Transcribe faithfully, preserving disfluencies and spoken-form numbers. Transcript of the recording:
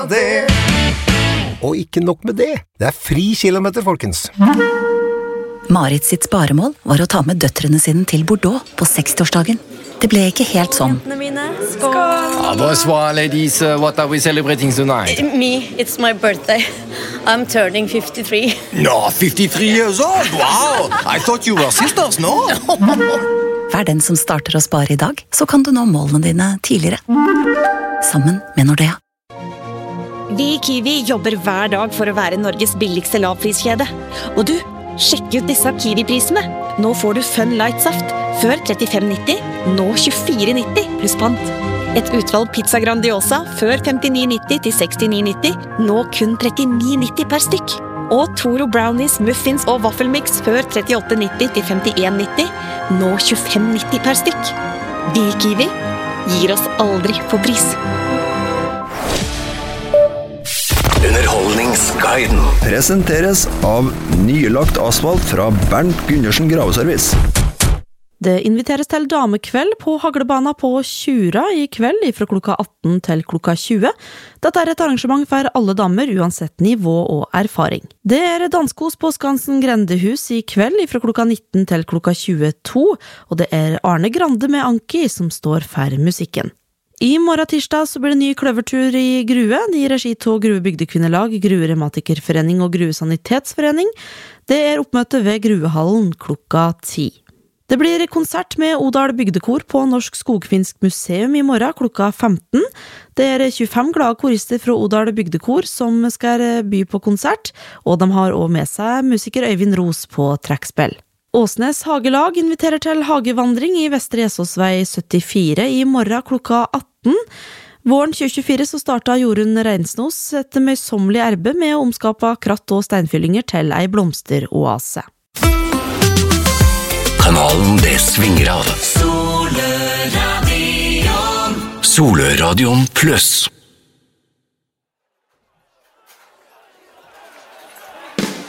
Det. Og ikke nok med det, det er fri kilometer, folkens. Marit sitt sparemål var å ta med døtrene sine til Bordeaux på sekstiårsdagen. Det ble ikke helt sånn. Skål! Ah, bonsoir, ladies. Uh, what are we celebrating tonight? Me, it's my birthday. I'm turning fifty-three. No, fifty-three years old. Wow! I thought you were sisters, no? Vær den som starter å spare i dag, så kan du nå målene dine tidligere. Sammen med Nordea. Vi i Kiwi jobber hver dag for å være Norges billigste lavpriskjede. Og du, sjekk ut disse Kiwi-prisene. Nå får du Fun Light-saft. Før trettifem nitti, nå tjuefire nitti pluss pant. Et utvalg pizza Grandiosa før femtini nitti til sekstini nitti, nå kun trettini nitti per stykk. Og Toro Brownies, muffins og vaffelmix før trettiåtte nitti til femtien nitti, nå tjuefem nitti per stykk. Vi i Kiwi gir oss aldri på pris. Underholdningsguiden presenteres av nylagt asfalt fra Bernt Gundersen Graveservice. Det inviteres til damekveld på Haglebana på Tjura i kveld fra klokka atten til klokka tjue. Dette er et arrangement for alle damer uansett nivå og erfaring. Det er danskos på Skansen Grendehus i kveld fra klokka nitten til klokka tjueto, og det er Arne Grande med Anki som står for musikken. I morgen tirsdag så blir det ny kløvertur i Grue, i regi av Grue Bygdekvinnelag, Grue Reumatikerforening og Grue Sanitetsforening. Det er oppmøte ved Gruehallen klokka ti. Det blir konsert med Odal Bygdekor på Norsk Skogfinsk Museum i morgen klokka femten. Det er tjuefem glade korister fra Odal Bygdekor som skal by på konsert, og de har også med seg musiker Øyvind Ros på trekkspill. Åsnes Hagelag inviterer til hagevandring i Vestre Jesåsvei syttifire i morgen klokka atten. Våren tjue tjuefire så startet Jorunn Reinsnos et møysommelig arbeid med å omskape kratt og steinfyllinger til ei blomsteroase. Kanalen det svinger av. Soløradion. Soløradion pluss.